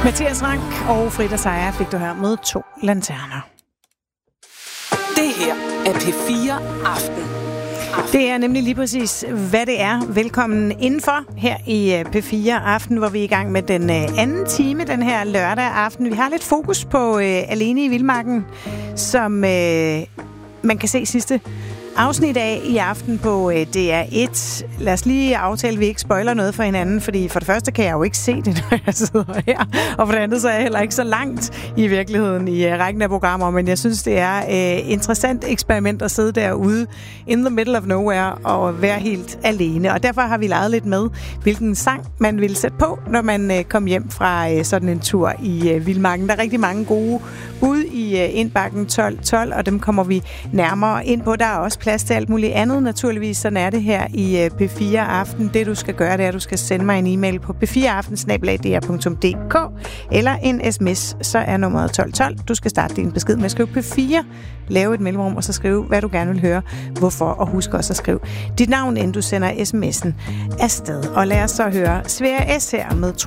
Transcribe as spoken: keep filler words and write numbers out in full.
Mathias Rank og Frida Seier fik du her med To lanterner. Det her er P fire Aften. Det er nemlig lige præcis, hvad det er. Velkommen indenfor her i P fire Aften, hvor vi er i gang med den anden time den her lørdag aften. Vi har lidt fokus på øh, Alene i Vildmarken, som øh, man kan se sidste afsnit af i aften på øh, D R et. Lad os lige aftale, at vi ikke spoiler noget for hinanden, fordi for det første kan jeg jo ikke se det, når jeg sidder her, og for det andet så er jeg heller ikke så langt i virkeligheden i øh, rækken af programmer, men jeg synes, det er et øh, interessant eksperiment at sidde derude in the middle of nowhere og være helt alene, og derfor har vi leget lidt med, hvilken sang man ville sætte på, når man øh, kom hjem fra øh, sådan en tur i øh, Vildmarken. Der er rigtig mange gode bud i øh, indbakken tolv tolv, og dem kommer vi nærmere ind på. Der er også plads til alt muligt andet, naturligvis. Sådan er det her i P fire Aften. Det, du skal gøre, det er, at du skal sende mig en e-mail på p fire aften snabel-a d r punktum d k eller en sms, så er nummeret tolv tolv. Du skal starte din besked med at skrive P fire, lave et mellemrum, og så skrive, hvad du gerne vil høre, hvorfor, og husk også at skrive dit navn, inden du sender sms'en afsted. Og lad os så høre Sverre S. her med